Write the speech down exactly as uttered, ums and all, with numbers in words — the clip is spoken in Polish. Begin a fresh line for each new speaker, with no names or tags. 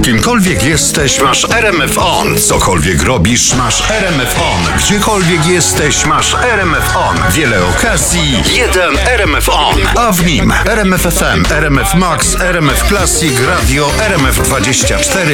Kimkolwiek jesteś, masz R M F On. Cokolwiek robisz, masz R M F On. Gdziekolwiek jesteś, masz R M F On. Wiele okazji, jeden R M F On. A w nim R M F F M, R M F Max, R M F Classic, Radio R M F dwadzieścia cztery